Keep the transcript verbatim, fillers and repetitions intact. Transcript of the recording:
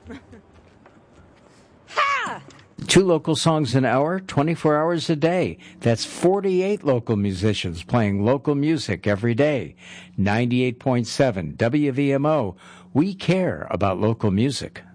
Ha! Two local songs an hour, twenty-four hours a day. That's forty-eight local musicians playing local music every day. ninety-eight point seven W V M O. We care about local music.